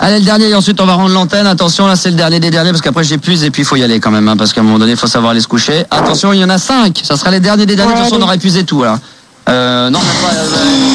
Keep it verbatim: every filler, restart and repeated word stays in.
Allez, le dernier, et ensuite on va rendre l'antenne. Attention, là c'est le dernier des derniers, parce qu'après j'épuise et puis il faut y aller quand même, hein, parce qu'à un moment donné il faut savoir aller se coucher. Attention, il y en a cinq, ça sera les derniers des derniers, de toute façon on aura épuisé tout là. Euh, non, même pas, euh,